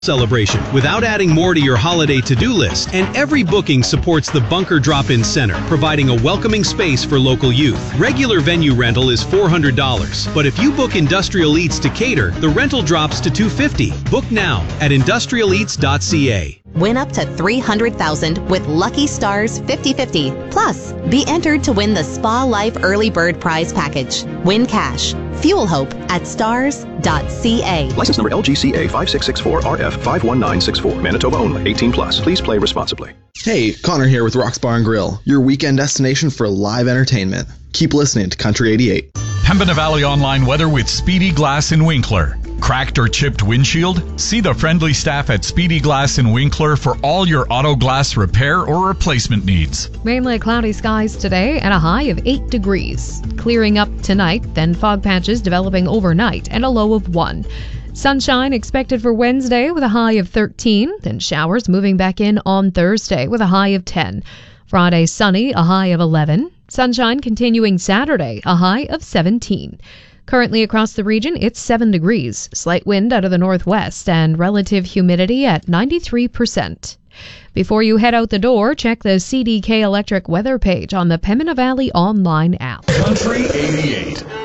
celebration without adding more to your holiday to-do list. And every booking supports the Bunker Drop-In Center, providing a welcoming space for local youth. Regular venue rental is $400, but if you book Industrial Eats to cater, the rental drops to $250. Book now at industrialeats.ca. Win up to $300,000 with Lucky Stars 50/50. Plus, be entered to win the Spa Life Early Bird Prize Package. Win cash. Fuel hope at stars.ca. License number LGCA 5664RF51964. Manitoba only. 18 plus. Please play responsibly. Hey, Connor here with Rock's Bar and Grill, your weekend destination for live entertainment. Keep listening to Country 88. Pembina Valley Online weather with Speedy Glass in Winkler. Cracked or chipped windshield? See the friendly staff at Speedy Glass in Winkler for all your auto glass repair or replacement needs. Mainly cloudy skies today and a high of 8 degrees. Clearing up tonight, then fog patches developing overnight and a low of 1. Sunshine expected for Wednesday with a high of 13, then showers moving back in on Thursday with a high of 10. Friday sunny, a high of 11. Sunshine continuing Saturday, a high of 17. Currently across the region, it's 7 degrees, slight wind out of the northwest, and relative humidity at 93%. Before you head out the door, check the CDK Electric weather page on the Pembina Valley online app. Country 88.